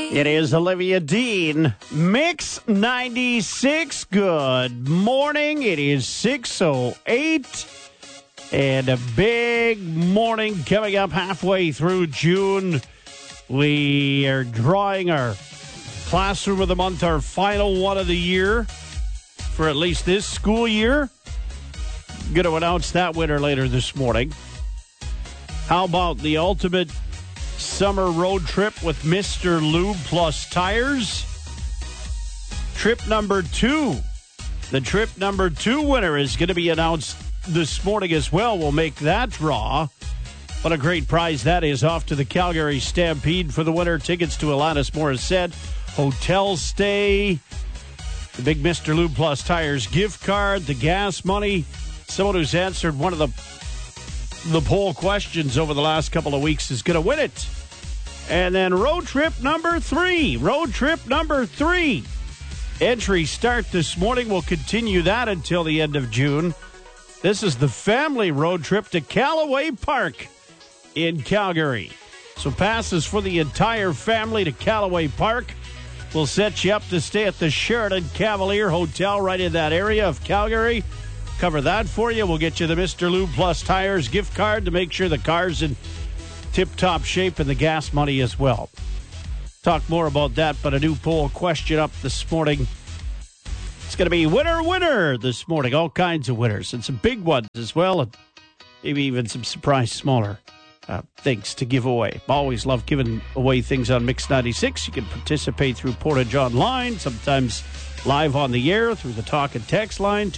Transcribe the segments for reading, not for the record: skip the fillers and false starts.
It is Olivia Dean, Mix 96. Good morning. It is 6:08. And a big morning coming up halfway through June. We are drawing our Classroom of the Month, our final one of the year for at least this school year. Going to announce that winner later this morning. How about the ultimate summer road trip with Mr. Lube Plus Tires? Trip number 2. The trip number 2 winner is going to be announced this morning as well. We'll make that draw. What a great prize that is. Off to the Calgary Stampede for the winner. Tickets to Alanis Morissette. Hotel stay. The big Mr. Lube Plus Tires gift card. The gas money. Someone who's answered one of the poll questions over the last couple of weeks is going to win it. And then road trip number 3. Road trip number 3. Entries start this morning. We'll continue that until the end of June. This is the family road trip to Callaway Park in Calgary. So passes for the entire family to Callaway Park. We'll set you up to stay at the Sheraton Cavalier Hotel right in that area of Calgary. Cover that for you. We'll get you the Mr. Lube Plus Tires gift card to make sure the car's in tip-top shape and the gas money as well. Talk more about that, but a new poll question up this morning. It's going to be winner this morning. All kinds of winners and some big ones as well, and maybe even some surprise smaller things to give away. Always love giving away things on Mix 96. You can participate through Portage Online, sometimes live on the air through the talk and text line,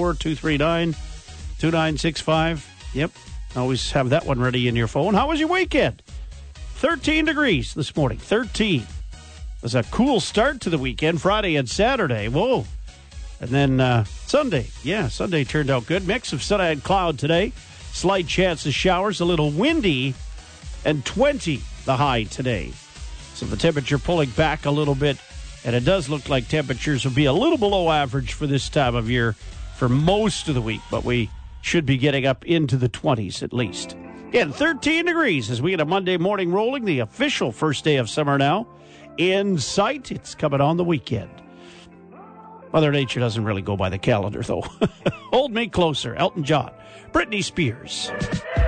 204-239-2965. Yep, always have that one ready in your phone. How was your weekend? 13 degrees this morning, 13. It was a cool start to the weekend, Friday and Saturday. Whoa. And then Sunday. Yeah, Sunday turned out good. Mix of sun and cloud today. Slight chance of showers, a little windy, and 20 the high today. So the temperature pulling back a little bit, and it does look like temperatures will be a little below average for this time of year for most of the week, but we should be getting up into the 20s at least. Again, 13 degrees as we get a Monday morning rolling, the official first day of summer now in sight. It's coming on the weekend. Mother Nature doesn't really go by the calendar, though. Hold Me Closer, Elton John, Britney Spears.